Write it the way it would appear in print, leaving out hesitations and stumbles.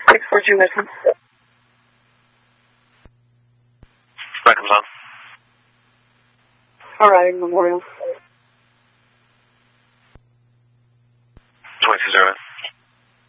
642 Westland. Back comes on. Alright, Memorial. 22-0.